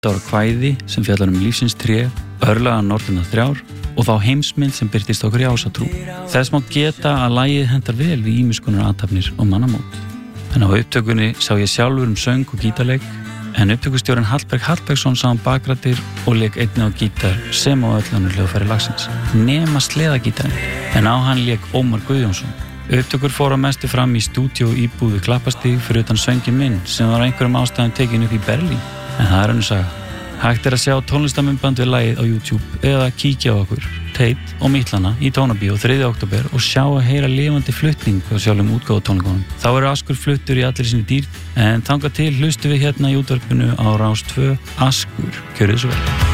8 ára kvæði sem fjallar lífsins tré, örlaga nornirnar 3 og þá heimsmynd sem birtist okkur í ásatrú. Þess má geta að lagið hentar vel við ýmiss konar athafnir og mannamót. En á upptökunni sá ég sjálfur söng og gítarleik, en upptökustjórinn Hallberg Hallbergsson sá bakrættir og lék einnig á gítar sem á öll önnur hljóðfæri lagsins, nema sleðagítarinn, en á hann lék Ómar Guðjónsson. Upptökur fóru að mestu fram í stúdíó íbúð við Klapparstíg fyrir utan sönginn minn sem var einhverjum ástæðum tekin upp í Berlín. En það önnur saga. Hægt að sjá tónlistarmyndband við lagið á YouTube eða kíkja á okkur, Tate og Mítlana í Tónabíó 3. október og sjá að heyra lifandi flutning á sjálfum útgáfutónleikunum. Þá Askur fluttur í allir sinni dýrð, en þangað til hlustum við hérna í útvarpinu á Rás 2 Askur, gjörið svo vel.